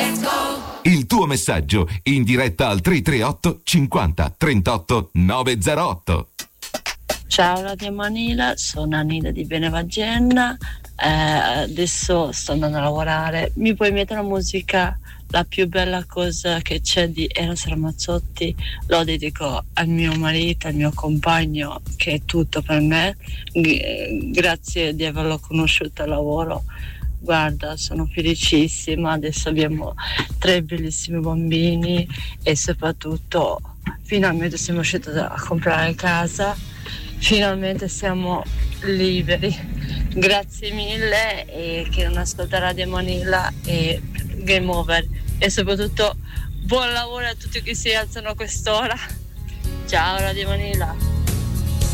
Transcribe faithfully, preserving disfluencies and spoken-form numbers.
Il tuo messaggio in diretta al tre tre otto cinquanta trentotto novecentotto. Ciao Radio Manila, sono Anida di Benevagenna, eh, adesso sto andando a lavorare. Mi puoi mettere la musica, la più bella cosa che c'è di Eros Ramazzotti? Lo dedico al mio marito, al mio compagno, che è tutto per me. G- grazie di averlo conosciuto al lavoro. Guarda, sono felicissima, adesso abbiamo tre bellissimi bambini e soprattutto finalmente siamo riusciti a comprare casa, finalmente siamo liberi. Grazie mille e chi non ascolta Radio Manila e game over, e soprattutto buon lavoro a tutti che si alzano a quest'ora. Ciao Radio Manila.